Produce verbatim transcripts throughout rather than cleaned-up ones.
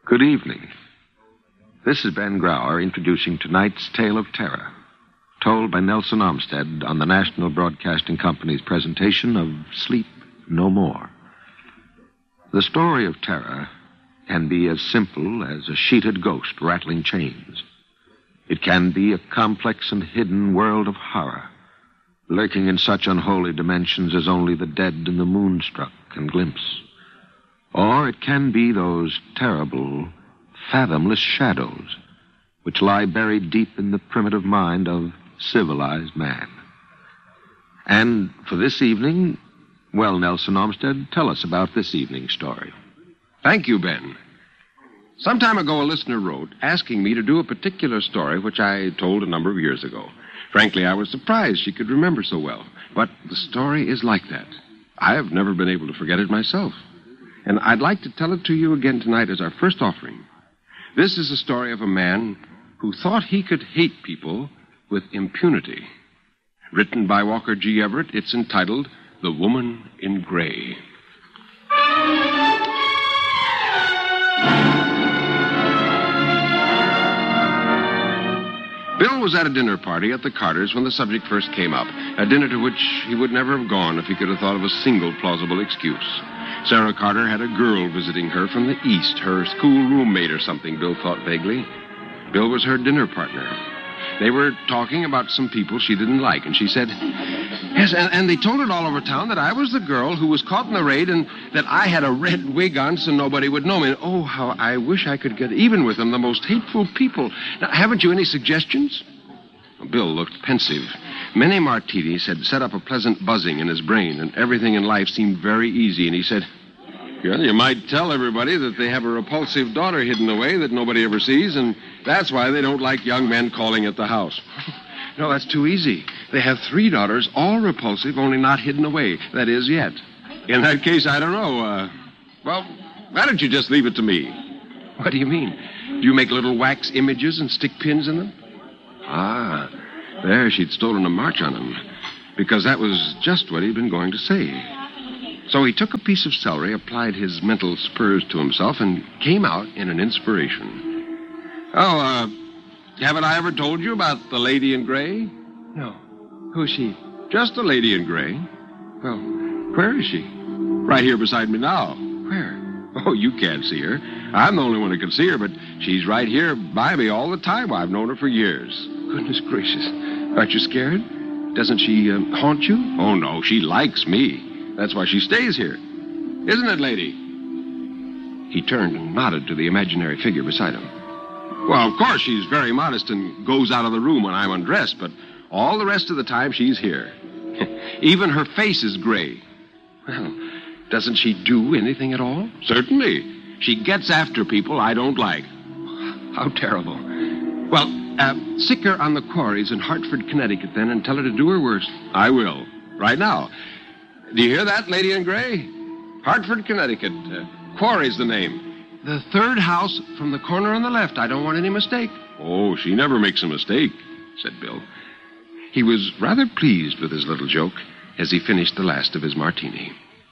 Good evening. This is Ben Grauer introducing tonight's tale of terror, told by Nelson Olmsted on the National Broadcasting Company's presentation of Sleep No More. The story of terror can be as simple as a sheeted ghost rattling chains. It can be a complex and hidden world of horror, lurking in such unholy dimensions as only the dead and the moonstruck can glimpse. Or it can be those terrible, fathomless shadows which lie buried deep in the primitive mind of civilized man. And for this evening, well, Nelson Olmsted, tell us about this evening's story. Thank you, Ben. Some time ago, a listener wrote asking me to do a particular story which I told a number of years ago. Frankly, I was surprised she could remember so well. But the story is like that. I have never been able to forget it myself. And I'd like to tell it to you again tonight as our first offering. This is a story of a man who thought he could hate people with impunity. Written by Walker G. Everett, it's entitled The Woman in Gray. Bill was at a dinner party at the Carters when the subject first came up, a dinner to which he would never have gone if he could have thought of a single plausible excuse. Sarah Carter had a girl visiting her from the East, her school roommate or something, Bill thought vaguely. Bill was her dinner partner. They were talking about some people she didn't like, and she said, yes, and, and they told it all over town that I was the girl who was caught in the raid and that I had a red wig on so nobody would know me. And, oh, how I wish I could get even with them, the most hateful people. Now, haven't you any suggestions? Well, Bill looked pensive. Many martinis had set up a pleasant buzzing in his brain, and everything in life seemed very easy, and he said, well, you might tell everybody that they have a repulsive daughter hidden away that nobody ever sees, and that's why they don't like young men calling at the house. No, that's too easy. They have three daughters, all repulsive, only not hidden away. That is, yet. In that case, I don't know. Uh, well, why don't you just leave it to me? What do you mean? Do you make little wax images and stick pins in them? Ah, there, she'd stolen a march on him, because that was just what he'd been going to say. So he took a piece of celery, applied his mental spurs to himself, and came out in an inspiration. Oh, uh, haven't I ever told you about the lady in gray? No. Who is she? Just the lady in gray. Well, where is she? Right here beside me now. Where? Oh, you can't see her. I'm the only one who can see her, but she's right here by me all the time. I've known her for years. Goodness gracious. Aren't you scared? Doesn't she uh, haunt you? Oh, no, she likes me. That's why she stays here. Isn't it, lady? He turned and nodded to the imaginary figure beside him. Well, of course, she's very modest and goes out of the room when I'm undressed, but all the rest of the time she's here. Even her face is gray. Well, doesn't she do anything at all? Certainly. She gets after people I don't like. How terrible. Well, uh, sick her on the quarries in Hartford, Connecticut, then, and tell her to do her worst. I will. Right now. Do you hear that, lady in gray? Hartford, Connecticut. Uh, Quarry's the name. The third house from the corner on the left. I don't want any mistake. Oh, she never makes a mistake, said Bill. He was rather pleased with his little joke as he finished the last of his martini.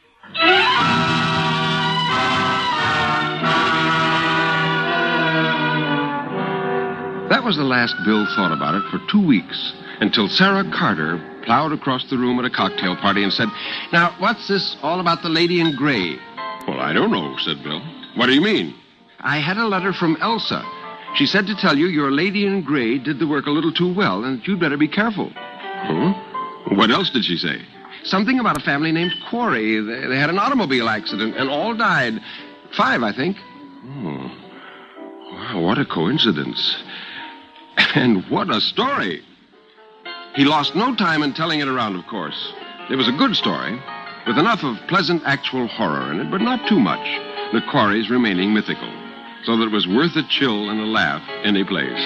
That was the last Bill thought about it for two weeks, until Sarah Carter plowed across the room at a cocktail party and said, now, what's this all about the lady in gray? Well, I don't know, said Bill. What do you mean? I had a letter from Elsa. She said to tell you your lady in gray did the work a little too well, and you'd better be careful. Huh? What else did she say? Something about a family named Quarry. They, they had an automobile accident, and all died. Five, I think. Oh. Wow, what a coincidence. And what a story. He lost no time in telling it around, of course. It was a good story, with enough of pleasant actual horror in it, but not too much. The Quarries remaining mythical, so that it was worth a chill and a laugh any place.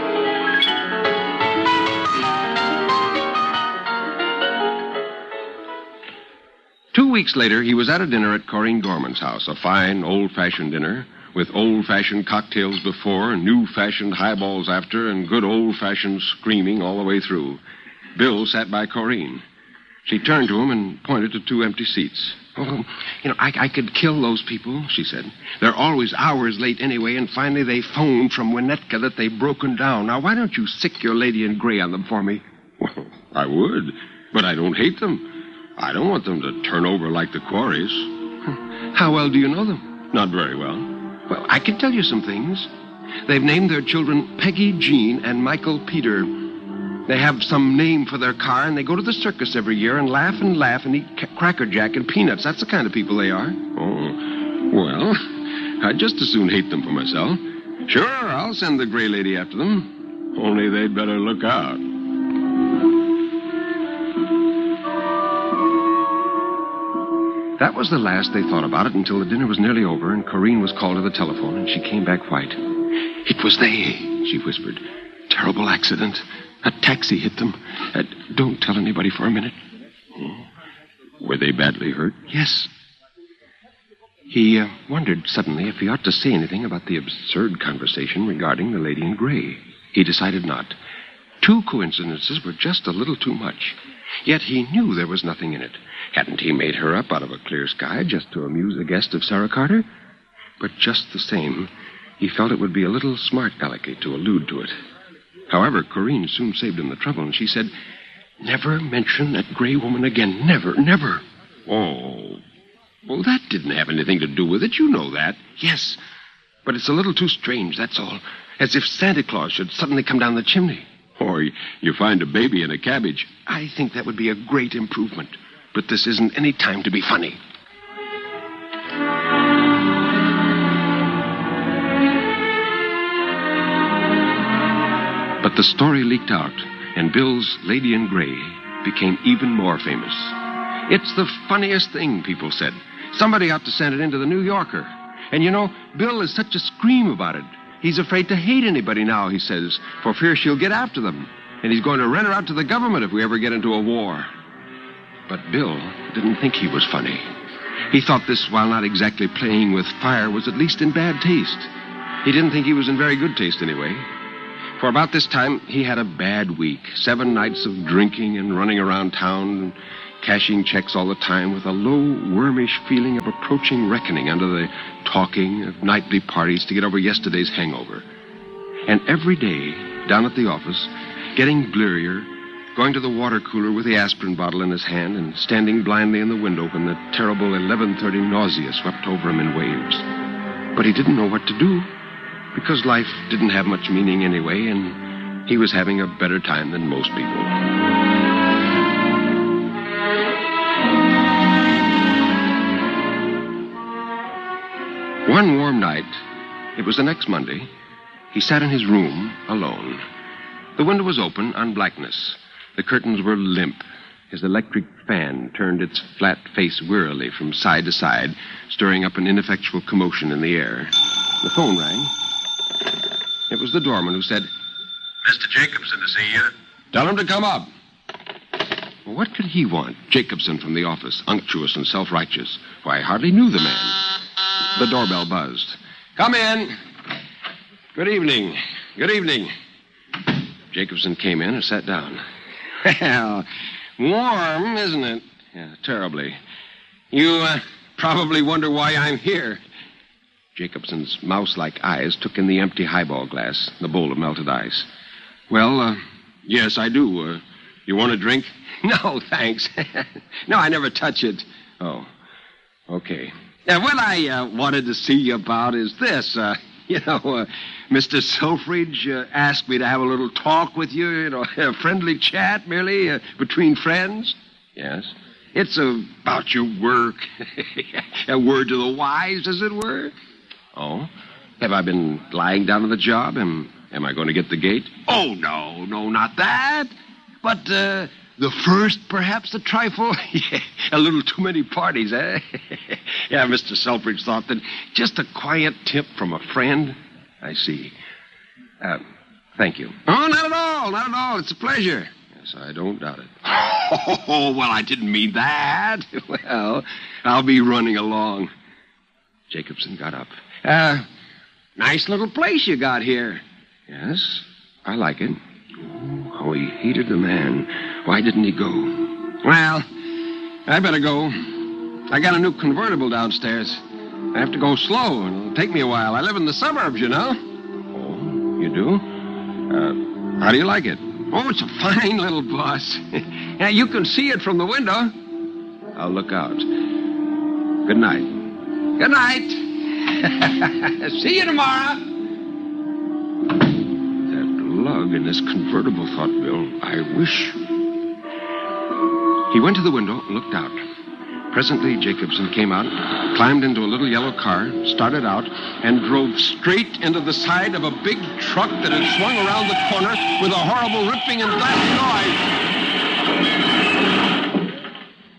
Two weeks later, he was at a dinner at Corinne Gorman's house, a fine, old-fashioned dinner, with old-fashioned cocktails before, and new-fashioned highballs after, and good old-fashioned screaming all the way through. Bill sat by Corinne. She turned to him and pointed to two empty seats. Oh, you know, I, I could kill those people, she said. They're always hours late anyway, and finally they phoned from Winnetka that they've broken down. Now, why don't you sick your lady in gray on them for me? Well, I would, but I don't hate them. I don't want them to turn over like the Quarries. How well do you know them? Not very well. Well, I can tell you some things. They've named their children Peggy Jean and Michael Peter. They have some name for their car, and they go to the circus every year and laugh and laugh and eat c- Cracker Jack and peanuts. That's the kind of people they are. Oh, well, I'd just as soon hate them for myself. Sure, I'll send the gray lady after them. Only they'd better look out. That was the last they thought about it until the dinner was nearly over and Corinne was called to the telephone and she came back white. It was they, she whispered. Terrible accident. A taxi hit them. Uh, don't tell anybody for a minute. Oh. Were they badly hurt? Yes. He uh, wondered suddenly if he ought to say anything about the absurd conversation regarding the lady in gray. He decided not. Two coincidences were just a little too much. Yet he knew there was nothing in it. Hadn't he made her up out of a clear sky just to amuse the guest of Sarah Carter? But just the same, he felt it would be a little smart alecky to allude to it. However, Corinne soon saved him the trouble, and she said, "Never mention that gray woman again. Never, never." Oh, well, that didn't have anything to do with it. You know that. Yes, but it's a little too strange, that's all. As if Santa Claus should suddenly come down the chimney. Or you find a baby in a cabbage. I think that would be a great improvement. But this isn't any time to be funny. But the story leaked out, and Bill's Lady in Gray became even more famous. It's the funniest thing, people said. Somebody ought to send it into the New Yorker. And you know, Bill is such a scream about it. He's afraid to hate anybody now, he says, for fear she'll get after them. And he's going to rent her out to the government if we ever get into a war. But Bill didn't think he was funny. He thought this, while not exactly playing with fire, was at least in bad taste. He didn't think he was in very good taste anyway. For about this time, he had a bad week. Seven nights of drinking and running around town and cashing checks all the time with a low, wormish feeling of approaching reckoning under the talking of nightly parties to get over yesterday's hangover. And every day, down at the office, getting blearier, going to the water cooler with the aspirin bottle in his hand and standing blindly in the window when the terrible eleven thirty nausea swept over him in waves. But he didn't know what to do, because life didn't have much meaning anyway, and he was having a better time than most people. One warm night, it was the next Monday, he sat in his room alone. The window was open on blackness. The curtains were limp. His electric fan turned its flat face wearily from side to side, stirring up an ineffectual commotion in the air. The phone rang. It was the doorman who said, Mister Jacobson to see you. "Tell him to come up." Well, what could he want? Jacobson from the office, unctuous and self-righteous. Why, I hardly knew the man. The doorbell buzzed. "Come in." "Good evening. Good evening." Jacobson came in and sat down. "Well, warm, isn't it?" "Yeah, terribly. You uh, probably wonder why I'm here." Jacobson's mouse-like eyes took in the empty highball glass, the bowl of melted ice. "Well, uh, yes, I do. Uh, you want a drink?" "No, thanks. No, I never touch it." "Oh, okay. Now, what I uh, wanted to see you about is this. Uh, you know, uh, Mister Selfridge uh, asked me to have a little talk with you, you know, a friendly chat, merely, uh, between friends." "Yes." "It's uh, about your work. A word to the wise, as it were." "Oh? Have I been lying down on the job? Am, am I going to get the gate?" "Oh, no, no, not that. But, uh, the first, perhaps, a trifle. Yeah, a little too many parties, eh?" "Yeah, Mister Selfridge thought that just a quiet tip from a friend." "I see. Uh, thank you." "Oh, not at all, not at all. It's a pleasure." "Yes, I don't doubt it." "Oh, well, I didn't mean that." "Well, I'll be running along." Jacobson got up. Uh, nice little place you got here." "Yes, I like it." Oh, how he hated the man. Why didn't he go? "Well, I better go. I got a new convertible downstairs. I have to go slow, and it'll take me a while. I live in the suburbs, you know. Oh, you do? Uh, how do you like it? Oh, it's a fine little bus. Yeah, you can see it from the window. I'll look out. Good night. Good night. See you tomorrow. That lug in this convertible, thought Bill. I wish. He went to the window and looked out. Presently, Jacobson came out, climbed into a little yellow car, started out, and drove straight into the side of a big truck that had swung around the corner with a horrible ripping and glancing noise.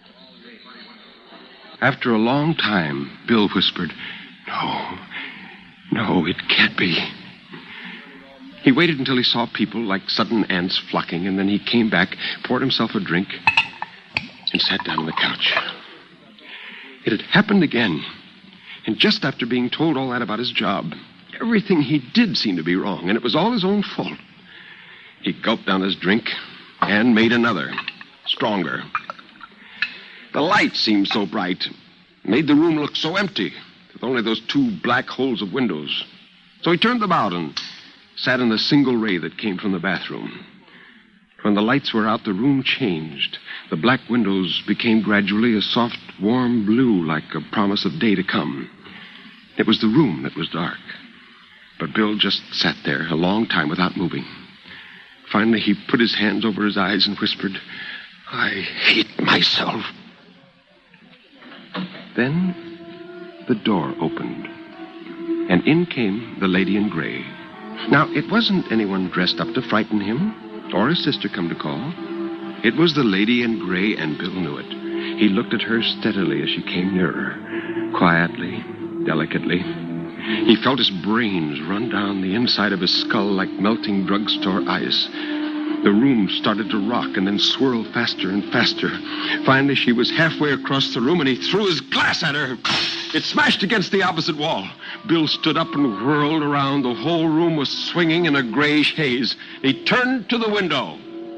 After a long time, Bill whispered, "No, no, it can't be." He waited until he saw people like sudden ants flocking, and then he came back, poured himself a drink, and sat down on the couch. It had happened again. And just after being told all that about his job, everything he did seemed to be wrong, and it was all his own fault. He gulped down his drink and made another, stronger. The light seemed so bright, made the room look so empty, with only those two black holes of windows. So he turned them out and sat in the single ray that came from the bathroom. When the lights were out, the room changed. The black windows became gradually a soft, warm blue, like a promise of day to come. It was the room that was dark. But Bill just sat there a long time without moving. Finally, he put his hands over his eyes and whispered, "I hate myself." Then the door opened, and in came the lady in gray. Now, it wasn't anyone dressed up to frighten him, or his sister come to call. It was the lady in gray, and Bill knew it. He looked at her steadily as she came nearer, quietly, delicately. He felt his brains run down the inside of his skull like melting drugstore ice. The room started to rock and then swirl faster and faster. Finally, she was halfway across the room, and he threw his glass at her. It smashed against the opposite wall. Bill stood up and whirled around. The whole room was swinging in a grayish haze. He turned to the window.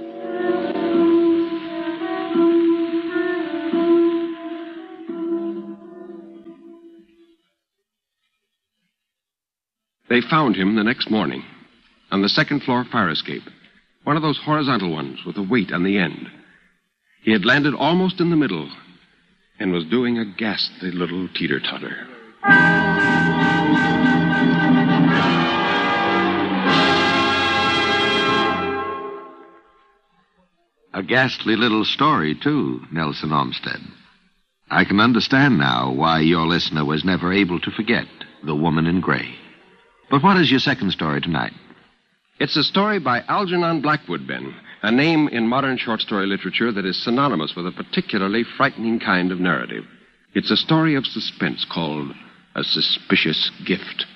They found him the next morning on the second floor fire escape, one of those horizontal ones with a weight on the end. He had landed almost in the middle and was doing a ghastly little teeter-totter. A ghastly little story, too, Nelson Olmsted. I can understand now why your listener was never able to forget The Woman in Gray. But what is your second story tonight? It's a story by Algernon Blackwood, Ben, a name in modern short story literature that is synonymous with a particularly frightening kind of narrative. It's a story of suspense called A Suspicious Gift.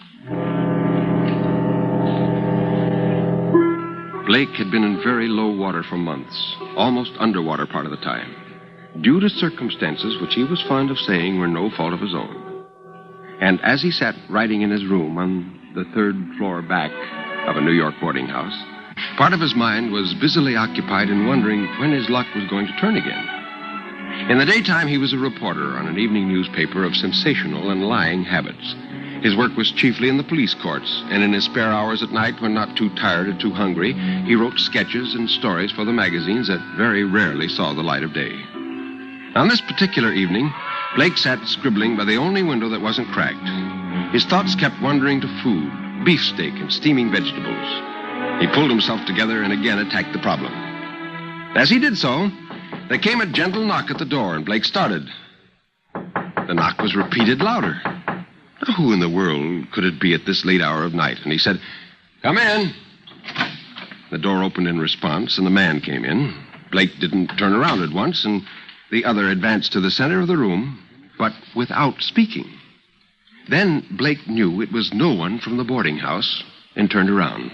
Blake had been in very low water for months, almost underwater part of the time, due to circumstances which he was fond of saying were no fault of his own. And as he sat writing in his room on the third floor back of a New York boarding house, part of his mind was busily occupied in wondering when his luck was going to turn again. In the daytime, he was a reporter on an evening newspaper of sensational and lying habits. His work was chiefly in the police courts, and in his spare hours at night, when not too tired or too hungry, he wrote sketches and stories for the magazines that very rarely saw the light of day. On this particular evening, Blake sat scribbling by the only window that wasn't cracked. His thoughts kept wandering to food, beefsteak, and steaming vegetables. He pulled himself together and again attacked the problem. As he did so, there came a gentle knock at the door, and Blake started. The knock was repeated louder. Now, who in the world could it be at this late hour of night? And he said, "Come in." The door opened in response, and the man came in. Blake didn't turn around at once, and the other advanced to the center of the room, but without speaking. Then Blake knew it was no one from the boarding house and turned around.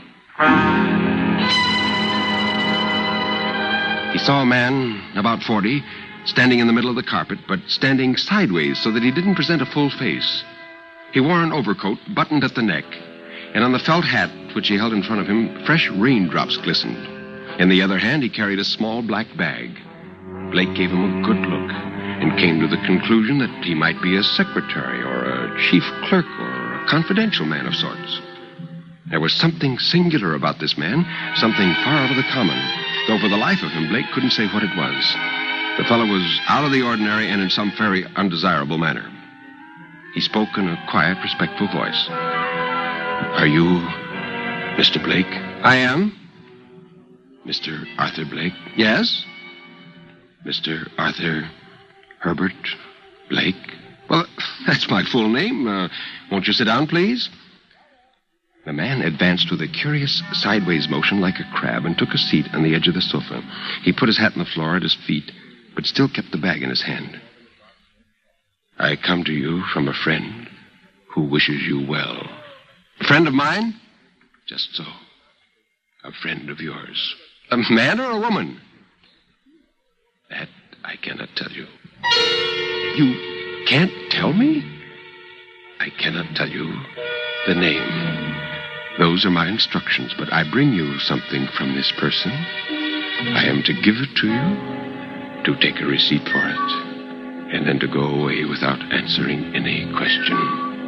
He saw a man, about forty, standing in the middle of the carpet, but standing sideways so that he didn't present a full face. He wore an overcoat buttoned at the neck, and on the felt hat which he held in front of him, fresh raindrops glistened. In the other hand, he carried a small black bag. Blake gave him a good look and came to the conclusion that he might be a secretary or a chief clerk or a confidential man of sorts. There was something singular about this man, something far out of the common, though for the life of him, Blake couldn't say what it was. The fellow was out of the ordinary and in some very undesirable manner. He spoke in a quiet, respectful voice. Are you Mister Blake? I am. Mister Arthur Blake? Yes? Mister Arthur Herbert Blake? Well, that's my full name. Uh, won't you sit down, please? The man advanced with a curious sideways motion like a crab and took a seat on the edge of the sofa. He put his hat on the floor at his feet, but still kept the bag in his hand. I come to you from a friend who wishes you well. A friend of mine? Just so. A friend of yours. A man or a woman? That I cannot tell you. You can't tell me? I cannot tell you the name. Those are my instructions, but I bring you something from this person. I am to give it to you, to take a receipt for it, and then to go away without answering any question.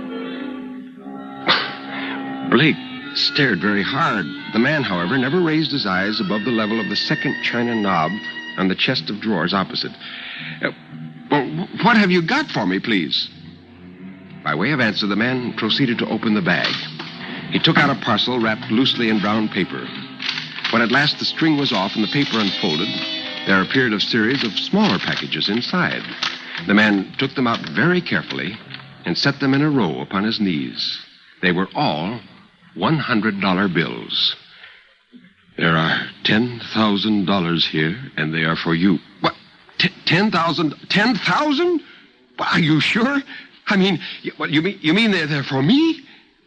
Blake stared very hard. The man, however, never raised his eyes above the level of the second china knob on the chest of drawers opposite. Uh, well, what have you got for me, please? By way of answer, the man proceeded to open the bag. He took out a parcel wrapped loosely in brown paper. When at last the string was off and the paper unfolded, there appeared a series of smaller packages inside. The man took them out very carefully and set them in a row upon his knees. They were all one hundred dollar bills. There are ten thousand dollars here, and they are for you. What? T- ten thousand? Ten thousand? Are you sure? I mean, you, what, you mean, you mean they're, they're for me?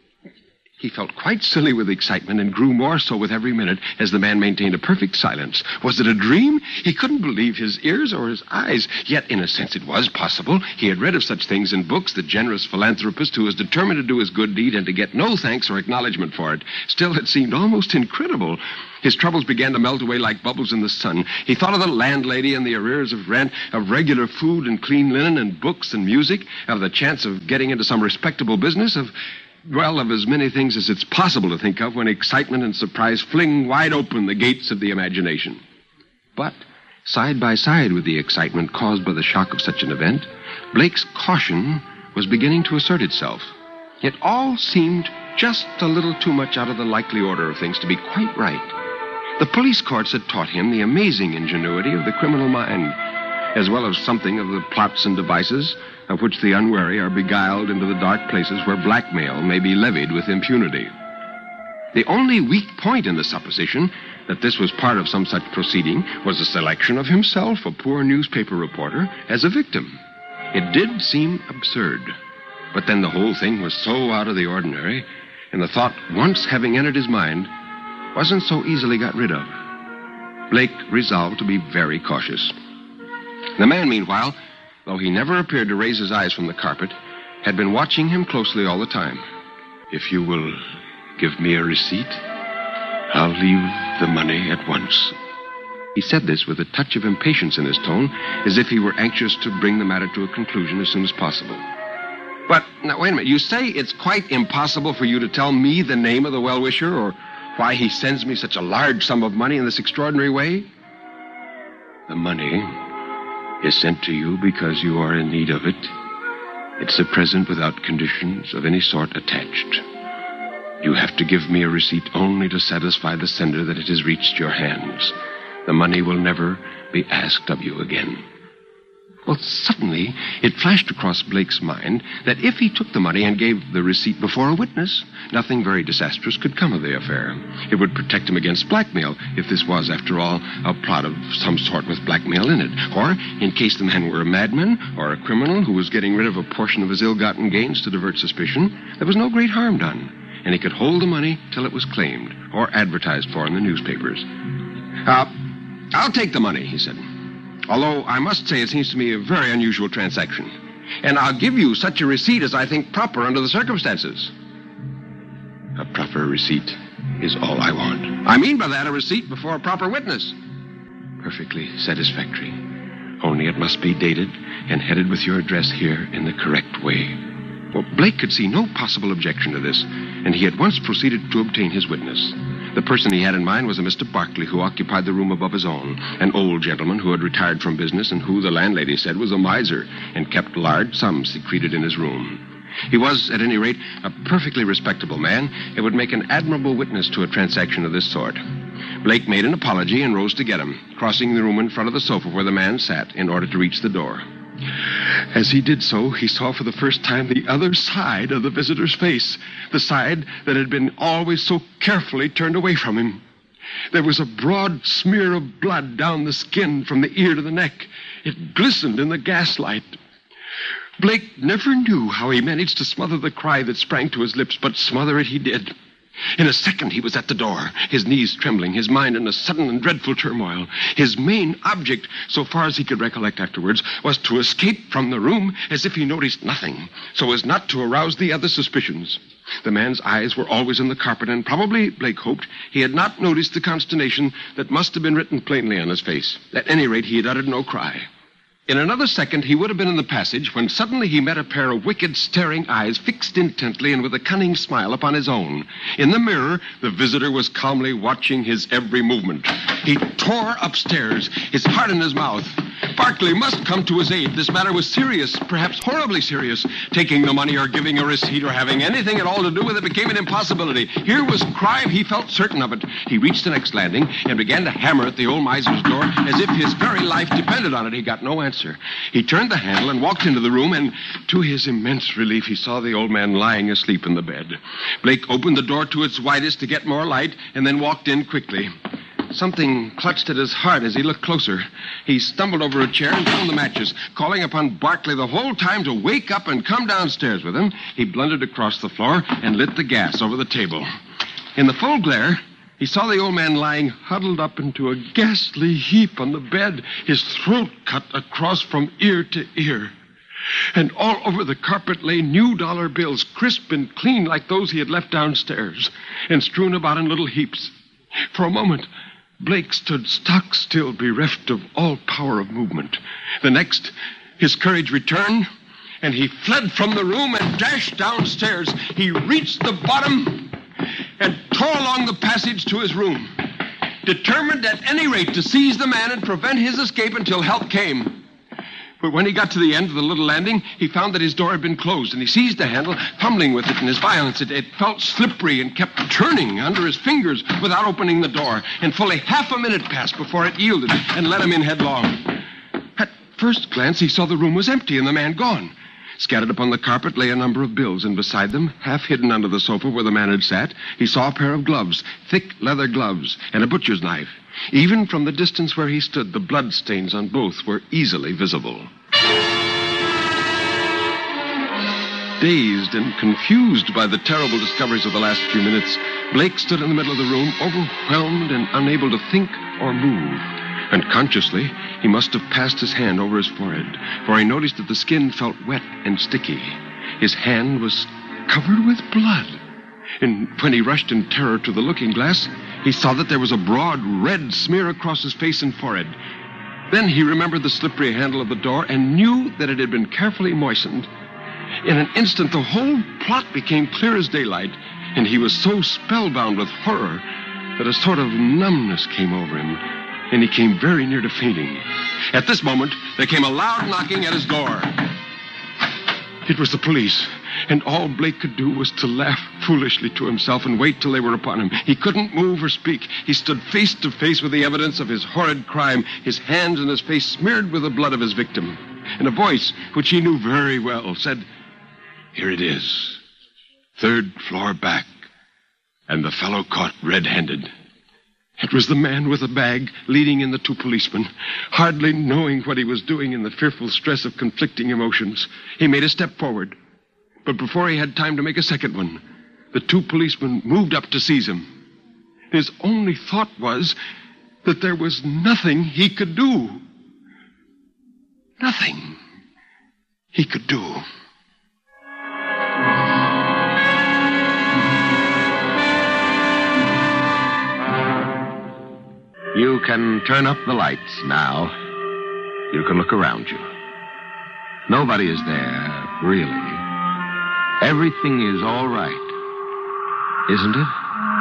He felt quite silly with excitement and grew more so with every minute as the man maintained a perfect silence. Was it a dream? He couldn't believe his ears or his eyes. Yet, in a sense, it was possible. He had read of such things in books, the generous philanthropist who was determined to do his good deed and to get no thanks or acknowledgement for it. Still, it seemed almost incredible. His troubles began to melt away like bubbles in the sun. He thought of the landlady and the arrears of rent, of regular food and clean linen and books and music, of the chance of getting into some respectable business, of... well, of as many things as it's possible to think of when excitement and surprise fling wide open the gates of the imagination. But, side by side with the excitement caused by the shock of such an event, Blake's caution was beginning to assert itself. It all seemed just a little too much out of the likely order of things to be quite right. The police courts had taught him the amazing ingenuity of the criminal mind, as well as something of the plots and devices of which the unwary are beguiled into the dark places where blackmail may be levied with impunity. The only weak point in the supposition that this was part of some such proceeding was the selection of himself, a poor newspaper reporter, as a victim. It did seem absurd, but then the whole thing was so out of the ordinary, and the thought, once having entered his mind, wasn't so easily got rid of. Blake resolved to be very cautious. The man, meanwhile, though he never appeared to raise his eyes from the carpet, had been watching him closely all the time. If you will give me a receipt, I'll leave the money at once. He said this with a touch of impatience in his tone, as if he were anxious to bring the matter to a conclusion as soon as possible. But, now, wait a minute. You say it's quite impossible for you to tell me the name of the well-wisher or why he sends me such a large sum of money in this extraordinary way? The money is sent to you because you are in need of it. It's a present without conditions of any sort attached. You have to give me a receipt only to satisfy the sender that it has reached your hands. The money will never be asked of you again. Well, suddenly, it flashed across Blake's mind that if he took the money and gave the receipt before a witness, nothing very disastrous could come of the affair. It would protect him against blackmail, if this was, after all, a plot of some sort with blackmail in it. Or, in case the man were a madman or a criminal who was getting rid of a portion of his ill-gotten gains to divert suspicion, there was no great harm done, and he could hold the money till it was claimed or advertised for in the newspapers. Uh, I'll take the money, he said. Although I must say it seems to me a very unusual transaction. And I'll give you such a receipt as I think proper under the circumstances. A proper receipt is all I want. I mean by that a receipt before a proper witness. Perfectly satisfactory. Only it must be dated and headed with your address here in the correct way. Well, Blake could see no possible objection to this, and he at once proceeded to obtain his witness. The person he had in mind was a Mister Barkley, who occupied the room above his own, an old gentleman who had retired from business and who, the landlady said, was a miser and kept large sums secreted in his room. He was, at any rate, a perfectly respectable man and would make an admirable witness to a transaction of this sort. Blake made an apology and rose to get him, crossing the room in front of the sofa where the man sat in order to reach the door. As he did so, he saw for the first time the other side of the visitor's face, the side that had been always so carefully turned away from him. There was a broad smear of blood down the skin from the ear to the neck. It glistened in the gaslight. Blake never knew how he managed to smother the cry that sprang to his lips, but smother it he did. In a second, he was at the door, his knees trembling, his mind in a sudden and dreadful turmoil. His main object, so far as he could recollect afterwards, was to escape from the room as if he noticed nothing, so as not to arouse the other suspicions. The man's eyes were always on the carpet, and probably, Blake hoped, he had not noticed the consternation that must have been written plainly on his face. At any rate, he had uttered no cry. In another second, he would have been in the passage when suddenly he met a pair of wicked, staring eyes fixed intently and with a cunning smile upon his own. In the mirror, the visitor was calmly watching his every movement. He tore upstairs, his heart in his mouth. Barkley must come to his aid. This matter was serious, perhaps horribly serious. Taking the money or giving a receipt or having anything at all to do with it became an impossibility. Here was crime. He felt certain of it. He reached the next landing and began to hammer at the old miser's door as if his very life depended on it. He got no answer. He turned the handle and walked into the room, and to his immense relief, he saw the old man lying asleep in the bed. Blake opened the door to its widest to get more light and then walked in quickly. Something clutched at his heart as he looked closer. He stumbled over a chair and found the matches. Calling upon Barkley the whole time to wake up and come downstairs with him, he blundered across the floor and lit the gas over the table. In the full glare, he saw the old man lying huddled up into a ghastly heap on the bed, his throat cut across from ear to ear. And all over the carpet lay new dollar bills, crisp and clean like those he had left downstairs, and strewn about in little heaps. For a moment, Blake stood stock still, bereft of all power of movement. The next, his courage returned, and he fled from the room and dashed downstairs. He reached the bottom and tore along the passage to his room, determined at any rate to seize the man and prevent his escape until help came. But when he got to the end of the little landing, he found that his door had been closed, and he seized the handle, fumbling with it in his violence. It, it felt slippery and kept turning under his fingers without opening the door, and fully half a minute passed before it yielded and let him in headlong. At first glance, he saw the room was empty and the man gone. Scattered upon the carpet lay a number of bills, and beside them, half hidden under the sofa where the man had sat, he saw a pair of gloves, thick leather gloves, and a butcher's knife. Even from the distance where he stood, the blood stains on both were easily visible. Dazed and confused by the terrible discoveries of the last few minutes, Blake stood in the middle of the room, overwhelmed and unable to think or move. Unconsciously, he must have passed his hand over his forehead, for he noticed that the skin felt wet and sticky. His hand was covered with blood. And when he rushed in terror to the looking-glass, he saw that there was a broad red smear across his face and forehead. Then he remembered the slippery handle of the door and knew that it had been carefully moistened. In an instant, the whole plot became clear as daylight, and he was so spellbound with horror that a sort of numbness came over him, and he came very near to fainting. At this moment, there came a loud knocking at his door. It was the police, and all Blake could do was to laugh foolishly to himself and wait till they were upon him. He couldn't move or speak. He stood face to face with the evidence of his horrid crime, his hands and his face smeared with the blood of his victim. And a voice, which he knew very well, said, "Here it is, third floor back, and the fellow caught red-handed." It was the man with the bag leading in the two policemen. Hardly knowing what he was doing in the fearful stress of conflicting emotions, he made a step forward. But before he had time to make a second one, the two policemen moved up to seize him. His only thought was that there was nothing he could do. Nothing he could do. You can turn up the lights now. you can look around you. Nobody is there, really. Everything is all right, isn't it?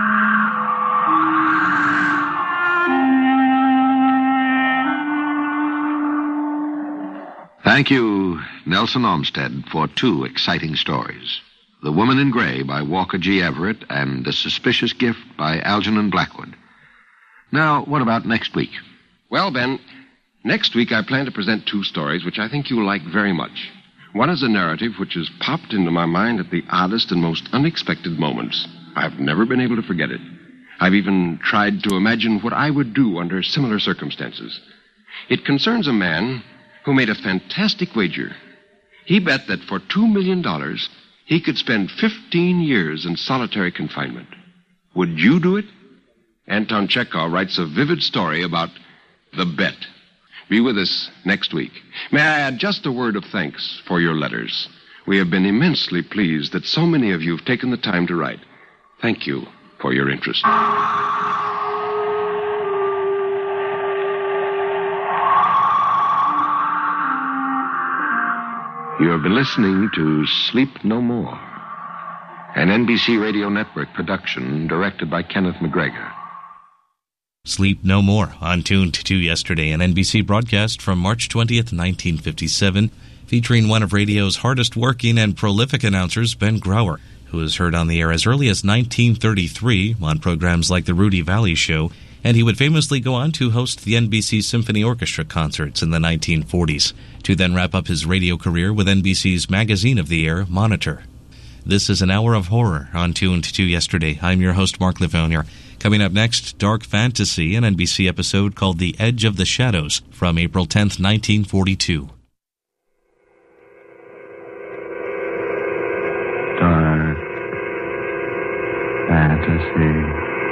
Thank you, Nelson Olmsted, for two exciting stories. The Woman in Gray by Walker G. Everett and The Suspicious Gift by Algernon Blackwood. Now, what about next week? Well, Ben, next week I plan to present two stories which I think you'll like very much. One is a narrative which has popped into my mind at the oddest and most unexpected moments. I've never been able to forget it. I've even tried to imagine what I would do under similar circumstances. It concerns a man who made a fantastic wager. He bet that for two million dollars, he could spend fifteen years in solitary confinement. Would you do it? Anton Chekhov writes a vivid story about the bet. Be with us next week. May I add just a word of thanks for your letters. We have been immensely pleased that so many of you have taken the time to write. Thank you for your interest. You have been listening to Sleep No More, an N B C Radio Network production directed by Kenneth McGregor. Sleep No More, on Tuned to Yesterday, an N B C broadcast from March twentieth, nineteen fifty-seven, featuring one of radio's hardest-working and prolific announcers, Ben Grauer, who was heard on the air as early as nineteen thirty-three on programs like The Rudy Valley Show, and he would famously go on to host the N B C Symphony Orchestra concerts in the nineteen forties, to then wrap up his radio career with N B C's Magazine of the Air, Monitor. This is an hour of horror on Tuned to Yesterday. I'm your host, Mark Lavonia. Coming up next, Dark Fantasy, an N B C episode called The Edge of the Shadows from April tenth, nineteen forty-two. Dark Fantasy.